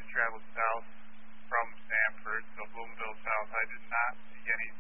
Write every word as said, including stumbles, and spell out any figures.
traveled south from Sanford, so Bloomville South. I did not see any